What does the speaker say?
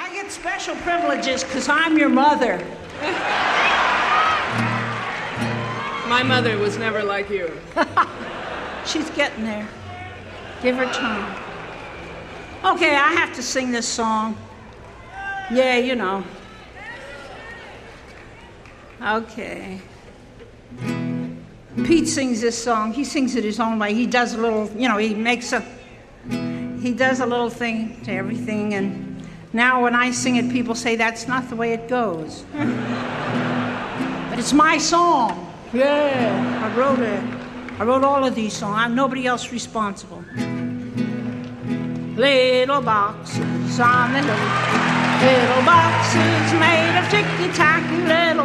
I get special privileges because I'm your mother. My mother was never like you. She's getting there. Give her time. Okay, I have to sing this song. Yeah, you know. Okay. Pete sings this song. He sings it his own way. He does a little, he does a little thing to everything. And now when I sing it, people say that's not the way it goes. But it's my song. Yeah, I wrote it. I wrote all of these songs. I'm nobody else responsible. Little boxes on the loop. Little boxes made of ticky-tacky little